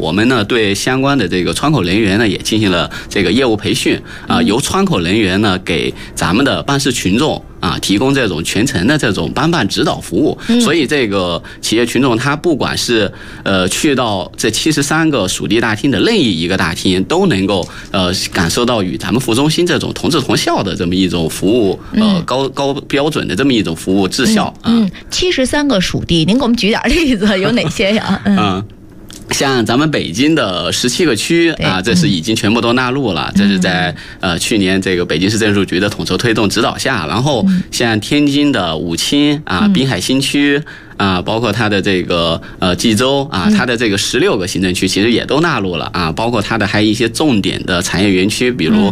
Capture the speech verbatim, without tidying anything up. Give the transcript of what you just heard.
我们呢对相关的这个窗口人员呢也进行了这个业务培训啊，由窗口人员呢给咱们的办事群众啊，提供这种全程的这种帮办指导服务，所以这个企业群众他不管是呃去到这七十三个属地大厅的任意一个大厅，都能够呃感受到与咱们副中心这种同质同效的这么一种服务，呃高高标准的这么一种服务质效。 嗯，七十三个属地，您给我们举点例子，有哪些呀？ 嗯。像咱们北京的十七个区啊，这是已经全部都纳入了，这是在呃去年这个北京市政数局的统筹推动指导下，然后像天津的武清啊、滨海新区啊，包括它的这个呃冀州啊，它的这个十六个行政区其实也都纳入了啊，包括它的还有一些重点的产业园区，比如